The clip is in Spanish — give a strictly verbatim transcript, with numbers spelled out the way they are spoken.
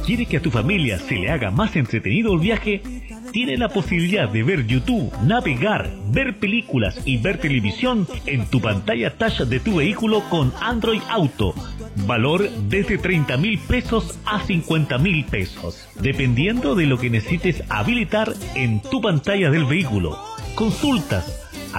¿Quieres que a tu familia se le haga más entretenido el viaje? Tiene la posibilidad de ver YouTube, navegar, ver películas y ver televisión en tu pantalla touch de tu vehículo con Android Auto. Valor desde treinta mil pesos a cincuenta mil pesos, dependiendo de lo que necesites habilitar en tu pantalla del vehículo. Consultas,